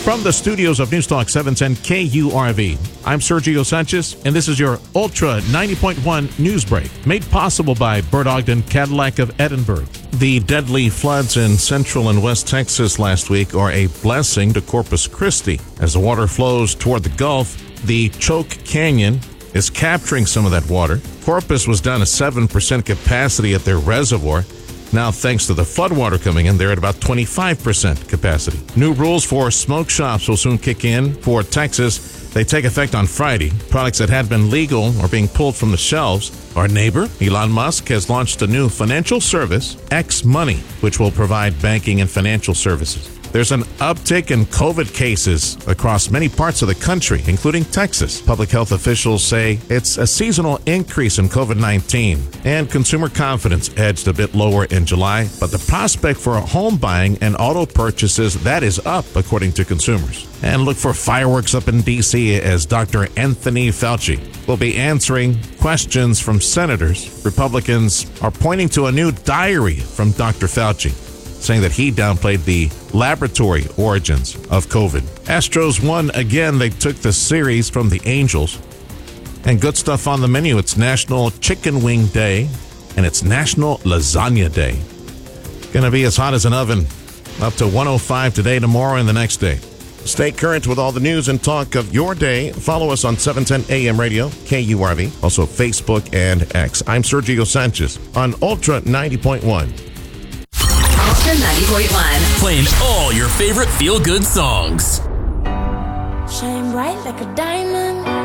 From the studios of Newstalk 710 KURV, I'm Sergio Sanchez, and this is your Ultra 90.1 News Break, made possible by Bert Ogden Cadillac of Edinburgh. The deadly floods in Central and West Texas last week are a blessing to Corpus Christi. As the water flows toward the Gulf, the Choke Canyon is capturing some of that water. Corpus was down to 7% capacity at their reservoir. Now, thanks to the floodwater coming in, they're at about 25% capacity. New rules for smoke shops will soon kick in for Texas. They take effect on Friday. Products that had been legal are being pulled from the shelves. Our neighbor, Elon Musk, has launched a new financial service, X Money, which will provide banking and financial services. There's an uptick in COVID cases across many parts of the country, including Texas. Public health officials say it's a seasonal increase in COVID-19, and consumer confidence edged a bit lower in July, but the prospect for home buying and auto purchases, that is up, according to consumers. And look for fireworks up in D.C. as Dr. Anthony Fauci will be answering questions from senators. Republicans are pointing to a new diary from Dr. Fauci, saying that he downplayed the laboratory origins of COVID. Astros won again. They took the series from the Angels. And good stuff on the menu. It's National Chicken Wing Day, and it's National Lasagna Day. Gonna be as hot as an oven. Up to 105 today, tomorrow, and the next day. Stay current with all the news and talk of your day. Follow us on 710 AM Radio, KURV, also Facebook and X. I'm Sergio Sanchez on Ultra 90.1. Ultra 90.1. Playing all your favorite feel-good songs. Shine bright like a diamond.